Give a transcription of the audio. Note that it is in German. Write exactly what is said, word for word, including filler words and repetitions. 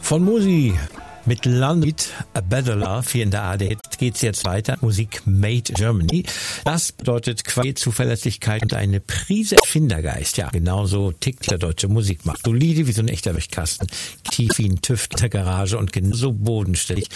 Von Musi mit Landit A Better Love hier in der A R D Hit geht's jetzt weiter. Musik Made Germany. Das bedeutet Qualität, Zuverlässigkeit und eine Prise Erfindergeist. Ja, genauso tickt der deutsche Musikmarkt. Solide wie so ein echter Wäschkasten, tief wie ein TÜV in der Garage und genauso bodenständig